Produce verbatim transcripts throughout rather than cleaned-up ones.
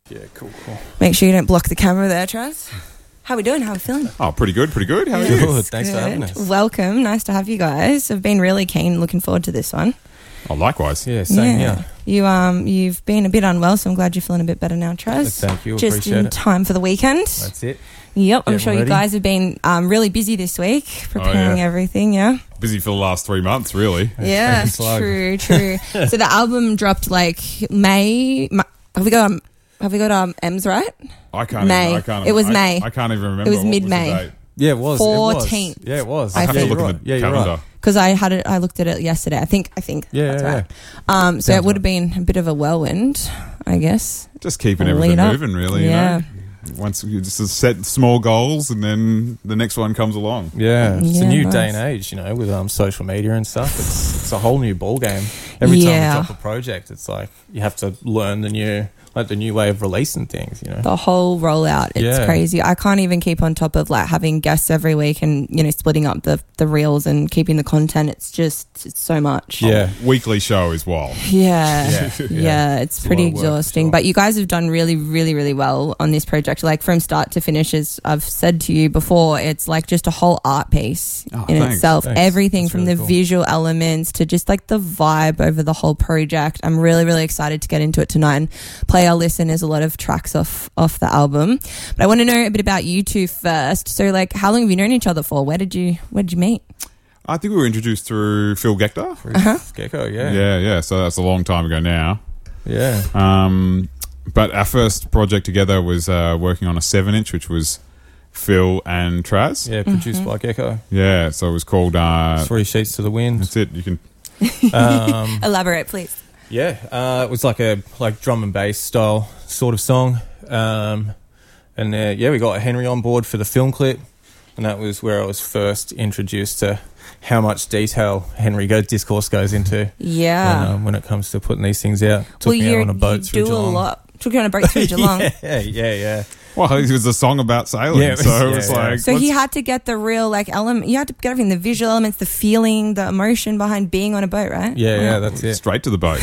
Yeah, cool, cool. Make sure you don't block the camera there, Traz. How are we doing? How are we feeling? Oh, pretty good, pretty good. How are Good. you? Thanks Good. for having us. Welcome. Nice to have you guys. I've been really keen, looking forward to this one. Oh, likewise. Yeah, same yeah. here. You um you've been a bit unwell, so I'm glad you're feeling a bit better now, Traz. Thank you. Just Appreciate in it. time for the weekend. That's it. Yep, I'm Getting sure you ready. guys have been um, really busy this week, preparing yeah. everything, yeah? Busy for the last three months, really. Yeah, Slug. true, true. So the album dropped like May. Ma- have we got um, have we got um, M's right? I can't. May. Even, I can't. It was I, May. I can't even remember. It was what mid-May. the date. Yeah, it was. fourteenth. It was. Yeah, it was. I I have think. to look you're at right. the Yeah, you're calendar. right. Because I had it, I looked at it yesterday. I think, I think Yeah, that's yeah, right. Um, so Sounds it would have been a bit of a whirlwind, I guess. Just keeping Lead everything up. moving, really. Yeah. You know? Once you just set small goals, and then the next one comes along. Yeah, it's Yeah, a new nice. day and age, you know, with um, social media and stuff. It's it's a whole new ball game. Every time Yeah. you drop a project, it's like you have to learn the new, like the new way of releasing things. You know. The whole rollout, it's Yeah. crazy. I can't even keep on top of like having guests every week and, you know, splitting up the, the reels and keeping the content. It's just, it's so much. Yeah. Weekly show is wild. Yeah. Yeah. Yeah. Yeah. It's, It's a pretty lot of work, for exhausting. sure. But you guys have done really, really, really well on this project. Like from start to finish, as I've said to you before, it's like just a whole art piece Oh, in thanks. itself. Thanks. Everything That's from really the cool. visual elements to just like the vibe over the whole project. I'm really, really excited to get into it tonight and play our listen. There's a lot of tracks off off the album. But I want to know a bit about you two first. So like how long have you known each other for? Where did you where did you meet? I think we were introduced through Phil Gector. Uh-huh. Gecko, yeah. Yeah, yeah. So that's a long time ago now. Yeah. Um, but our first project together was uh, working on a seven-inch, which was Phil and Traz. Yeah, produced Mm-hmm. by Gecko. Yeah, so it was called. Uh, Three sheets to the wind. that's it. You can. Um, Elaborate, please. yeah, uh, it was like a like drum and bass style sort of song. Um, and uh, yeah, we got Henry on board for the film clip, and that was where I was first introduced to how much detail Henry Go Discourse goes into Yeah. when, um, when it comes to putting these things out. Took well, me you out on a boat through do Geelong. a lot. Took you on a boat through Geelong. yeah, yeah, yeah. Well, it was a song about sailing, Yeah, it was- so it yeah, was yeah. like. So he what's- had to get the real like element. You had to get everything, the visual elements, the feeling, the emotion behind being on a boat, right? Yeah, yeah, that's it. straight to the boat.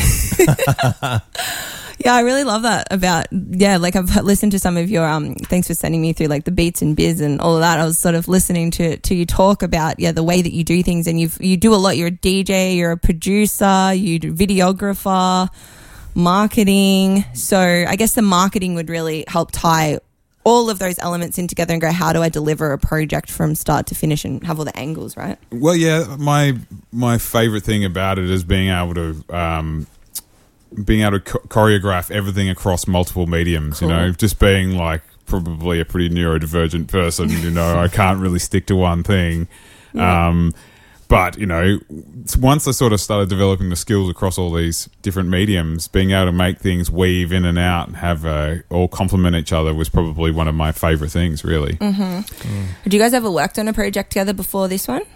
Yeah, I really love that about yeah. Like I've listened to some of your um. Thanks for sending me through like the beats and biz and all of that. I was sort of listening to to you talk about yeah the way that you do things, and you you do a lot. You're a D J, you're a producer, you do videographer, marketing. So I guess the marketing would really help tie all of those elements in together and go, how do I deliver a project from start to finish and have all the angles, right? Well, yeah, my my favorite thing about it is being able to um, being able to cho- choreograph everything across multiple mediums. Cool. You know, just being like probably a pretty neurodivergent person. You know, I can't really stick to one thing. Yeah. Um, but you know, once I sort of started developing the skills across all these different mediums, being able to make things weave in and out and have uh, all complement each other was probably one of my favorite things. Really. Mm-hmm. Had you guys ever worked on a project together before this one?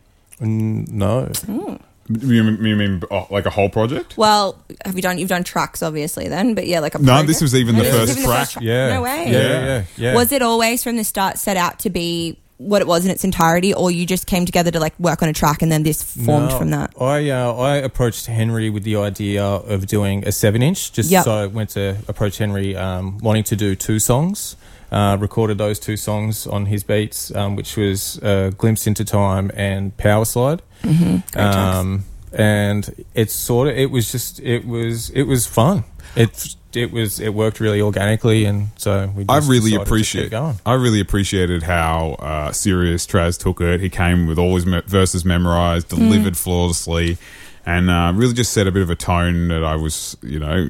Mm, no. You, mean- you mean oh, like a whole project? Well, have you done? You've done tracks, obviously, then, but yeah, like a No, project? this was even No, the this was first even track. track. Yeah. No way. Yeah, Yeah. yeah, yeah. yeah. Was it always from the start set out to be what it was in its entirety, or you just came together to like work on a track and then this formed No, from that? I uh, I approached Henry with the idea of doing a seven inch. Just Yep. so I went to approach Henry, um, wanting to do two songs. Uh, recorded those two songs on his beats, um, which was uh, "Glimpse into Time" and "Power Slide." Mm-hmm. Great tracks. Um, and it's sort of it was just it was it was fun. It it was it worked really organically, and so we. Just I really decided to keep appreciate. going. I really appreciated how uh, serious Traz took it. He came with all his me- verses memorized, delivered Mm. flawlessly, and uh, really just set a bit of a tone that I was, you know,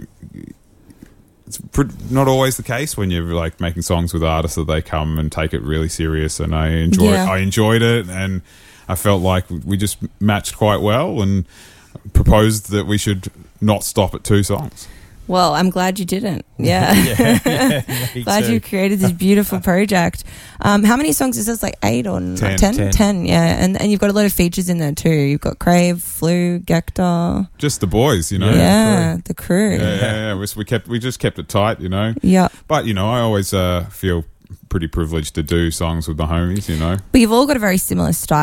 it's pre- not always the case when you're like making songs with artists that they come and take it really serious. And I enjoyed. Yeah. I enjoyed it, and I felt like we just matched quite well, and proposed that we should not stop at two songs. Well, I'm glad you didn't. Yeah. yeah, yeah, me Glad too. you created this beautiful project. Um, how many songs is this? Like eight or n- Ten. ten? Ten. Ten, yeah. And and you've got a lot of features in there too. You've got Crave, Flu, Gector. Just the boys, you know. Yeah, the crew. Yeah, Yeah. yeah, yeah. We, we kept, we just kept it tight, you know. yeah. But you know, I always uh, feel pretty privileged to do songs with the homies, you know. But you've all got a very similar style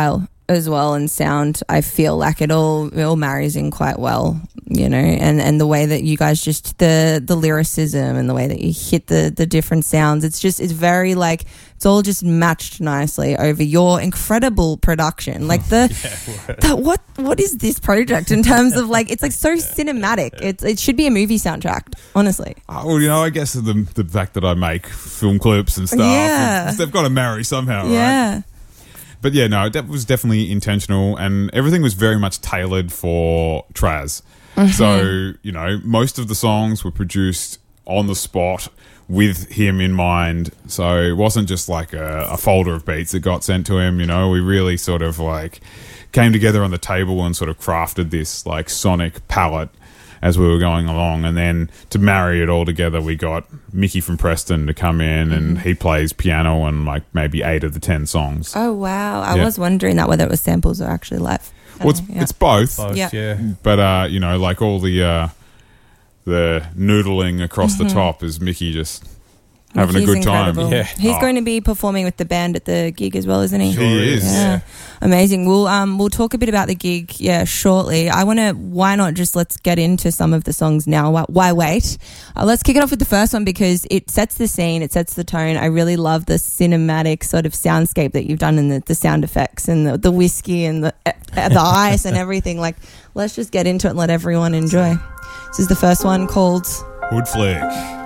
as well, and sound. I feel like it all it all marries in quite well, you know, and, and the way that you guys just the the lyricism and the way that you hit the the different sounds. It's just it's very like it's all just matched nicely over your incredible production. Like the, Yeah, the what what is this project in terms of like it's like so cinematic. It's it should be a movie soundtrack, honestly. Uh, well, you know, I guess the the fact that I make film clips and stuff, Yeah. they've got to marry somehow, right? Yeah. But yeah, no, that was definitely intentional, and everything was very much tailored for Traz. So, you know, most of the songs were produced on the spot with him in mind. So it wasn't just like a, a folder of beats that got sent to him. You know, we really sort of like came together on the table and sort of crafted this like sonic palette as we were going along. And then to marry it all together, we got Mickey from Preston to come in, and he plays piano on like maybe eight of the ten songs. Oh wow! I Yeah. was wondering that whether it was samples or actually live. Well, it's, Yeah. it's both, Both, Yeah. yeah. but uh, you know, like all the uh, the noodling across the top is Mickey just having He's a good time. incredible. Yeah. He's Oh. going to be performing with the band at the gig as well, isn't he? Sure He is. Yeah. Amazing. We'll um we'll talk a bit about the gig, yeah, shortly. I want to. Why not just let's get into some of the songs now? Why, why wait? Uh, let's kick it off with the first one because it sets the scene, it sets the tone. I really love the cinematic sort of soundscape that you've done, and the, the sound effects and the, the whiskey and the uh, the ice and everything. Like, let's just get into it and let everyone enjoy. This is the first one called Hood Flick.